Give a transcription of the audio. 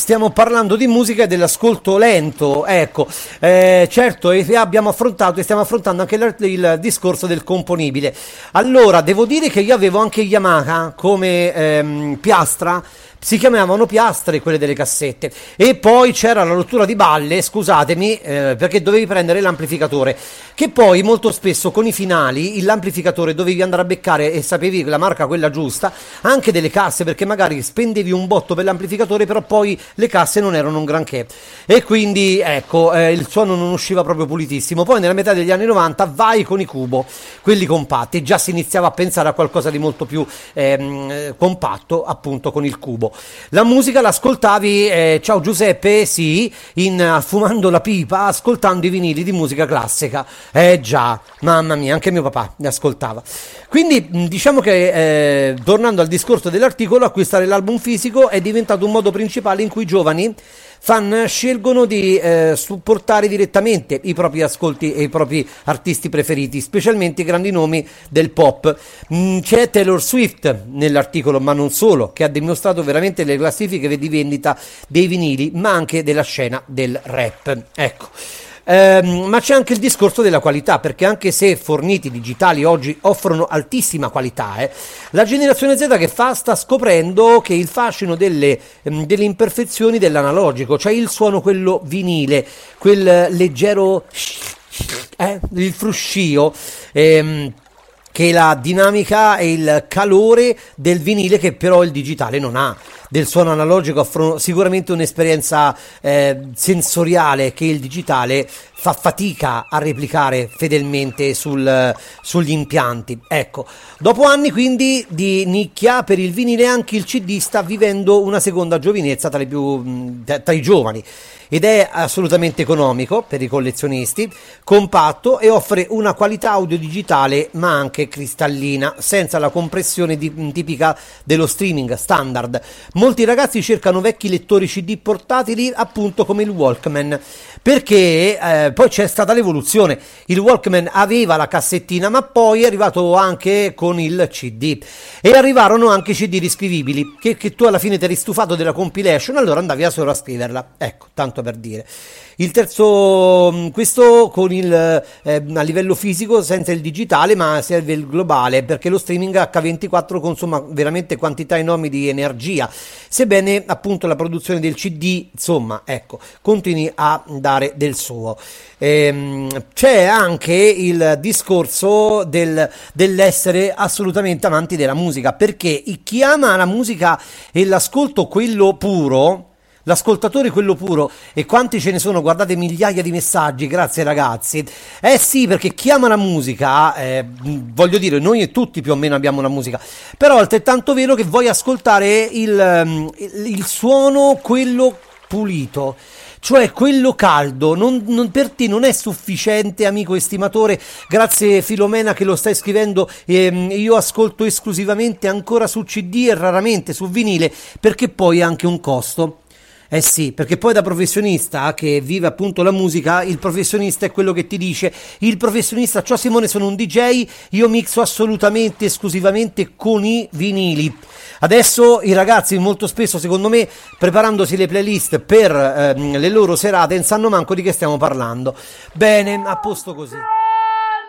Stiamo parlando di musica e dell'ascolto lento, ecco, certo, e abbiamo affrontato e stiamo affrontando anche il discorso del componibile. Allora, devo dire che io avevo anche Yamaha come piastra. Si chiamavano piastre quelle delle cassette, e poi c'era la rottura di balle, scusatemi, perché dovevi prendere l'amplificatore, che poi molto spesso con i finali l'amplificatore dovevi andare a beccare, e sapevi la marca quella giusta, anche delle casse, perché magari spendevi un botto per l'amplificatore, però poi le casse non erano un granché, e quindi ecco, il suono non usciva proprio pulitissimo. Poi nella metà degli anni 90 vai con i Cubo, quelli compatti, già si iniziava a pensare a qualcosa di molto più compatto, appunto con il Cubo. La musica l'ascoltavi, ciao Giuseppe, sì, fumando la pipa, ascoltando i vinili di musica classica. Già, mamma mia, anche mio papà ne ascoltava. Quindi diciamo che, tornando al discorso dell'articolo, acquistare l'album fisico è diventato un modo principale in cui i giovani fan scelgono di supportare direttamente i propri ascolti e i propri artisti preferiti, specialmente i grandi nomi del pop. C'è Taylor Swift nell'articolo, ma non solo, che ha dimostrato veramente le classifiche di vendita dei vinili, ma anche della scena del rap. Ecco. Ma c'è anche il discorso della qualità, perché anche se forniti digitali oggi offrono altissima qualità, la generazione Z che fa sta scoprendo che il fascino delle imperfezioni dell'analogico, cioè il suono quello vinile, quel leggero il fruscio, che la dinamica e il calore del vinile che però il digitale non ha. Del suono analogico offrono sicuramente un'esperienza sensoriale che il digitale fa fatica a replicare fedelmente sugli impianti. Ecco, dopo anni quindi di nicchia per il vinile, anche il CD sta vivendo una seconda giovinezza tra i giovani, ed è assolutamente economico per i collezionisti, compatto, e offre una qualità audio digitale ma anche cristallina, senza la compressione tipica dello streaming standard. Molti ragazzi cercano vecchi lettori CD portatili, appunto come il Walkman, perché poi c'è stata l'evoluzione. Il Walkman aveva la cassettina, ma poi è arrivato anche con il CD, e arrivarono anche i CD riscrivibili, che tu alla fine ti eri stufato della compilation, allora andavi solo a scriverla. Ecco, tanto per dire. Il terzo, questo con a livello fisico, senza il digitale, ma serve il globale, perché lo streaming H24 consuma veramente quantità enormi di energia, sebbene appunto la produzione del CD, insomma, ecco, continui a dare del suo. C'è anche il discorso dell'essere assolutamente amanti della musica, perché chi ama la musica e l'ascolto quello puro, l'ascoltatore quello puro, e quanti ce ne sono, guardate, migliaia di messaggi, grazie ragazzi. Sì, perché chi ama la musica, voglio dire, noi e tutti più o meno abbiamo la musica, però è altrettanto vero che vuoi ascoltare il suono quello pulito, cioè quello caldo. Per te non è sufficiente, amico estimatore, grazie Filomena che lo stai scrivendo, io ascolto esclusivamente ancora su CD e raramente su vinile, perché poi ha anche un costo. Sì, perché poi da professionista che vive appunto la musica, il professionista è quello che ti dice, il professionista, ciao Simone, sono un DJ, io mixo assolutamente, esclusivamente con i vinili. Adesso i ragazzi molto spesso, secondo me, preparandosi le playlist per le loro serate, non sanno manco di che stiamo parlando. Bene, a posto così.